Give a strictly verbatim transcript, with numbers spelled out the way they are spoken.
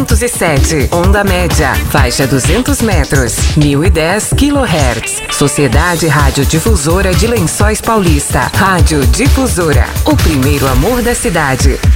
duzentos e sete, onda média, faixa duzentos metros, mil e dez quilohertz. Sociedade Radiodifusora de Lençóis Paulista. Rádio Difusora, o primeiro amor da cidade.